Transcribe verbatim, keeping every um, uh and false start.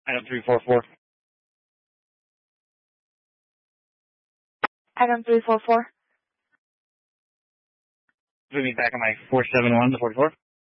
Item three four four. Item three four four. Put me back on my four seven one to forty-four.